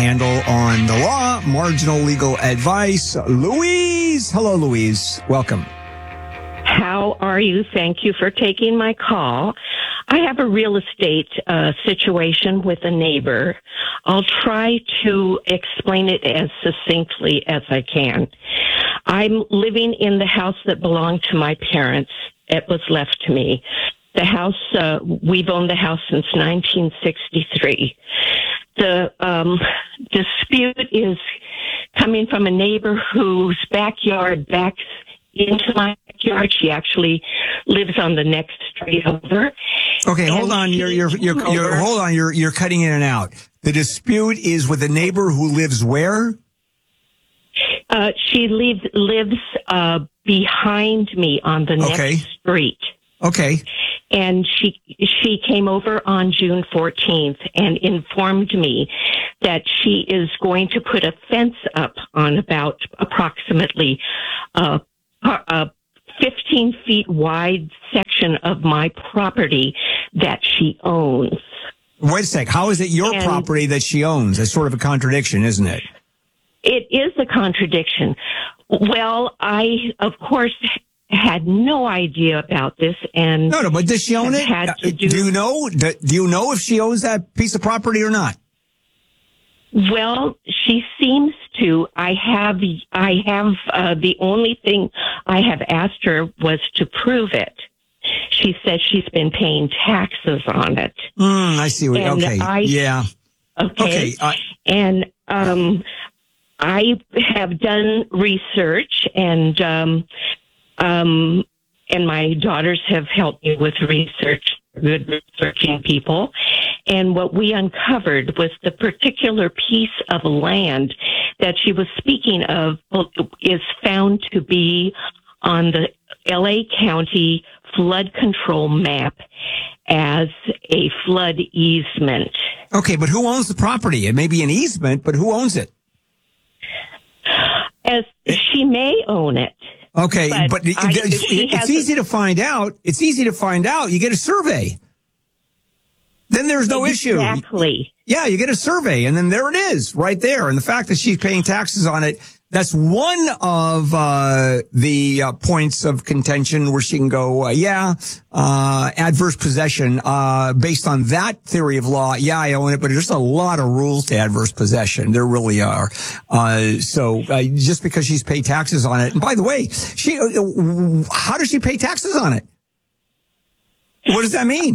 handle on the law, marginal legal advice. Louise. Hello, Louise. Welcome. How are you? Thank you for taking my call. I have a real estate situation with a neighbor. I'll try to explain it as succinctly as I can. I'm living in the house that belonged to my parents. It was left to me. The house, we've owned the house since 1963. The dispute is coming from a neighbor whose backyard backs into my backyard. She actually lives on the next street over. Okay, hold on. You're cutting in and out. The dispute is with a neighbor who lives where? She lives behind me on the next street. Okay. And she came over on June 14th and informed me that she is going to put a fence up on about approximately a 15 feet wide section of my property that she owns. Wait a sec. How is it your property that she owns? That's sort of a contradiction, isn't it? It is a contradiction. Well, I, of course, had no idea about this, and no, but does she own it? Do you know? Do you know if she owns that piece of property or not? Well, she seems to. I have the only thing I have asked her was to prove it. She says she's been paying taxes on it. I see. Okay. Yeah. Okay. And I have done research, and my daughters have helped me with research, good researching people. And what we uncovered was the particular piece of land that she was speaking of is found to be on the LA County flood control map as a flood easement. Okay, but who owns the property? It may be an easement, but who owns it? As she may own it. Okay, but it's easy to find out. It's easy to find out. You get a survey. Then there's no issue. Exactly. Yeah, you get a survey, and then there it is, right there. And the fact that she's paying taxes on it, that's one of the points of contention where she can go, adverse possession. Based on that theory of law, yeah, I own it, but there's a lot of rules to adverse possession. There really are. So just because she's paid taxes on it, and by the way, how does she pay taxes on it? What does that mean?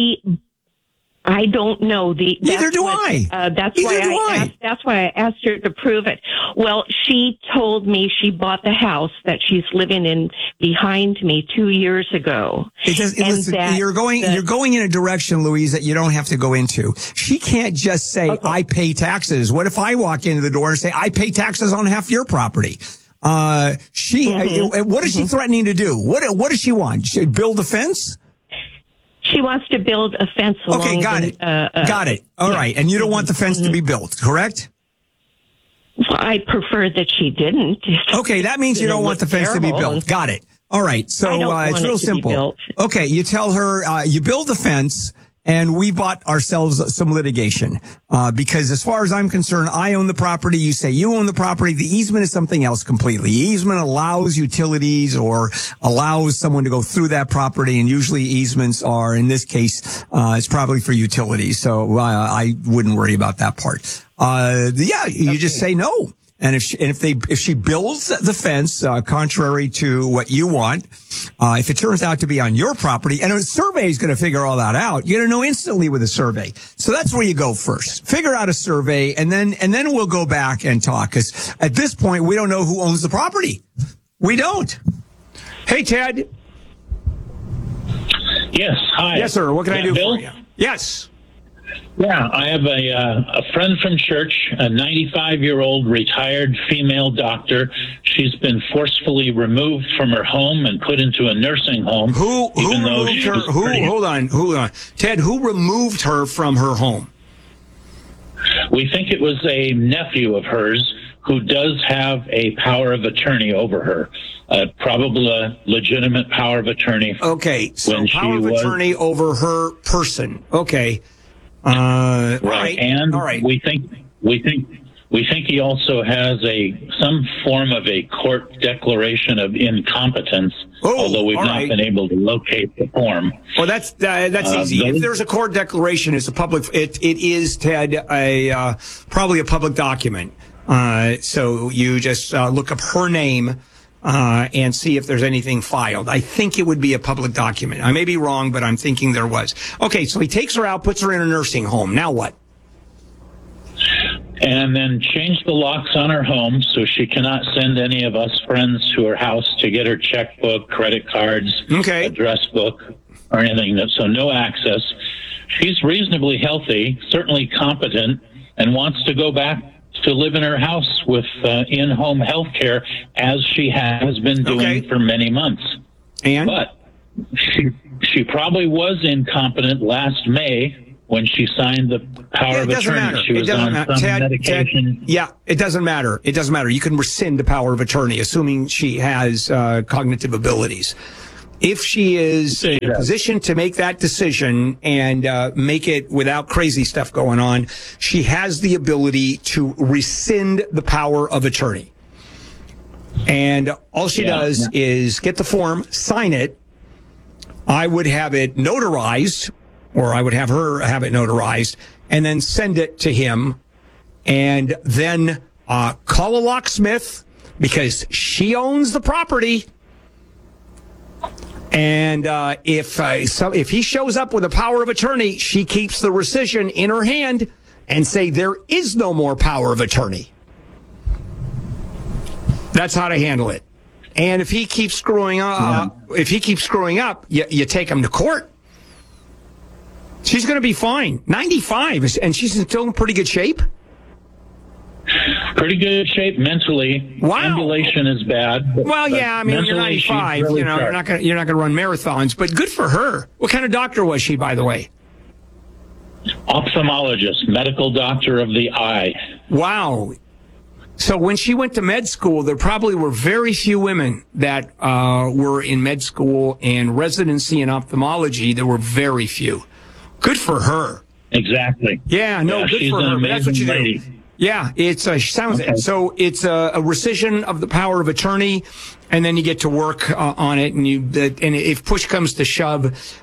I don't know. Neither do I. That's why I asked her to prove it. Well, she told me she bought the house that she's living in behind me 2 years ago. You're going in a direction, Louise, that you don't have to go into. She can't just say, I pay taxes. What if I walk into the door and say, I pay taxes on half your property? What is she threatening to do? What does she want? She build a fence? She wants to build a fence along. Okay, got it. All right. And you don't want the fence to be built, correct? Well, I prefer that she didn't. Okay, that means you don't want the fence to be built. Got it. All right. So it's real simple. Okay, you tell her you build the fence, and we bought ourselves some litigation. Because as far as I'm concerned, I own the property. You say you own the property. The easement is something else completely. Easement allows utilities or allows someone to go through that property. And usually easements are, in this case, it's probably for utilities. So I wouldn't worry about that part. You just say no. And if she builds the fence, contrary to what you want, if it turns out to be on your property, and a survey is going to figure all that out, you're going to know instantly with a survey. So that's where you go first. Figure out a survey, and then we'll go back and talk. Because at this point, we don't know who owns the property. We don't. Hey, Ted. Yes. Hi. Yes, sir. What can I do Bill? for you? Yes. Yeah, I have a friend from church, a 95-year-old retired female doctor. She's been forcefully removed from her home and put into a nursing home. Who removed her? Hold on. Ted, who removed her from her home? We think it was a nephew of hers who does have a power of attorney over her, probably a legitimate power of attorney. Okay, so power of attorney over her person. Okay. Right. And all right. we think We think he also has some form of a court declaration of incompetence, although we've not been able to locate the form. Well, that's easy. If there's a court declaration, it's a public. It is, Ted, probably a public document. So you just look up her name and see if there's anything filed. I think it would be a public document. I may be wrong, but I'm thinking there was. Okay, so he takes her out, puts her in a nursing home. Now what? And then change the locks on her home so she cannot send any of us friends to her house to get her checkbook, credit cards, address book, or anything. So no access. She's reasonably healthy, certainly competent, and wants to go back to live in her house with in-home health care, as she has been doing for many months. But she probably was incompetent last May when she signed the power of attorney. She was on some medication. It doesn't matter. It doesn't matter. You can rescind the power of attorney, assuming she has cognitive abilities. If she is in a position to make that decision and make it without crazy stuff going on, she has the ability to rescind the power of attorney. And all she does is get the form, sign it. I would have it notarized, or I would have her have it notarized, and then send it to him, and then call a locksmith, because she owns the property. And if he shows up with a power of attorney, she keeps the rescission in her hand and say there is no more power of attorney. That's how to handle it. And if he keeps screwing up, you take him to court. She's going to be fine. 95, and she's still in pretty good shape. Pretty good shape mentally. Wow. Ambulation is bad. Well, yeah, I mean, you're 95. Really you're not going to run marathons, but good for her. What kind of doctor was she, by the way? Ophthalmologist, medical doctor of the eye. Wow. So when she went to med school, there probably were very few women that were in med school and residency in ophthalmology. There were very few. Good for her. Exactly. Yeah, no, good for her. That's what you do. Yeah, it's sounds okay. So it's a rescission of the power of attorney, and then you get to work on it. And if push comes to shove,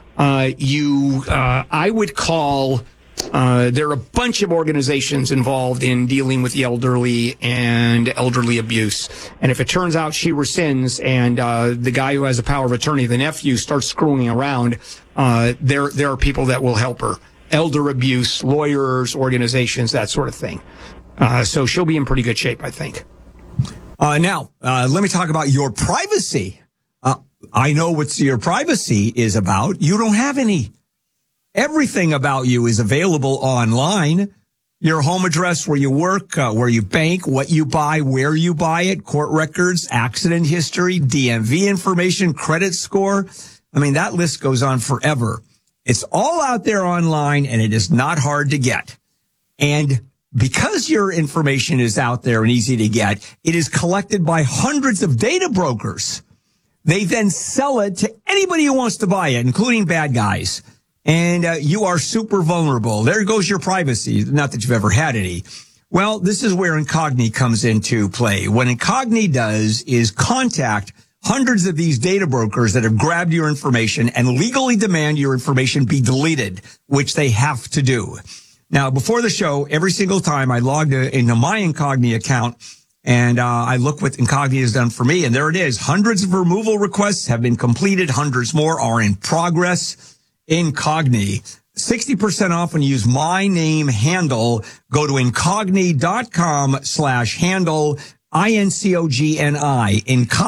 I would call. There are a bunch of organizations involved in dealing with the elderly and elderly abuse. And if it turns out she rescinds and the guy who has the power of attorney, the nephew, starts screwing around, there are people that will help her. Elder abuse, lawyers, organizations, that sort of thing. So she'll be in pretty good shape, I think. Now, let me talk about your privacy. I know what your privacy is about. You don't have any. Everything about you is available online. Your home address, where you work, where you bank, what you buy, where you buy it, court records, accident history, DMV information, credit score. I mean, that list goes on forever. It's all out there online, and it is not hard to get. And because your information is out there and easy to get, it is collected by hundreds of data brokers. They then sell it to anybody who wants to buy it, including bad guys. And you are super vulnerable. There goes your privacy. Not that you've ever had any. Well, this is where Incogni comes into play. What Incogni does is contact hundreds of these data brokers that have grabbed your information and legally demand your information be deleted, which they have to do. Now, before the show, every single time I logged into my Incogni account, and I look what Incogni has done for me, and there it is. Hundreds of removal requests have been completed. Hundreds more are in progress. Incogni, 60% off when you use my name handle. Go to incogni.com/handle, INCOGNI,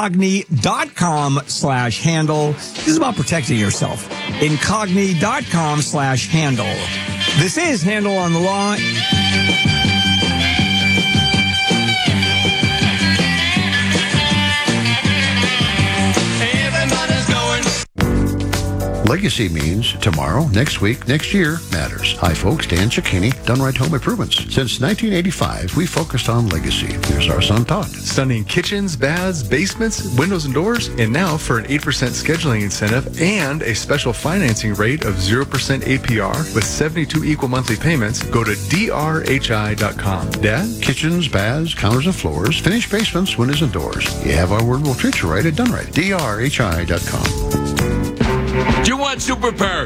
incogni.com/handle. This is about protecting yourself. Incogni.com/handle. This is Handle on the Law. Legacy means tomorrow, next week, next year matters. Hi, folks. Dan Cicchini, Dunright Home Improvements. Since 1985, we focused on legacy. Here's our son, Todd. Stunning kitchens, baths, basements, windows, and doors. And now for an 8% scheduling incentive and a special financing rate of 0% APR with 72 equal monthly payments, go to drhi.com. Dad? Kitchens, baths, counters and floors, finished basements, windows and doors. You have our word, we'll treat you right at Dunright. drhi.com. Do you want super power?